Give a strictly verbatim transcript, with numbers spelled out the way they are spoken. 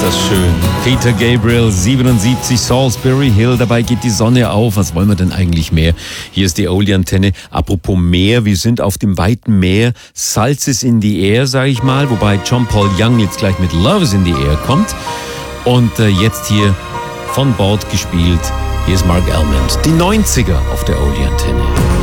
das schön. Peter Gabriel, siebenundsiebzig, Salisbury Hill, dabei geht die Sonne auf. Was wollen wir denn eigentlich mehr? Hier ist die Oldie-Antenne. Apropos Meer, wir sind auf dem weiten Meer. Salz ist in the air, sage ich mal, wobei John Paul Young jetzt gleich mit Love is in the air kommt. Und äh, jetzt hier von Bord gespielt. Hier ist Mark Almond. Die neunziger auf der Oldie-Antenne.